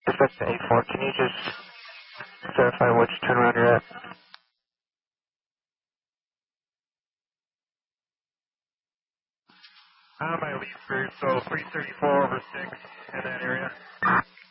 Dispatch to A4, can you just verify which turnaround you're at? My lead crew, so 334/6 in that area.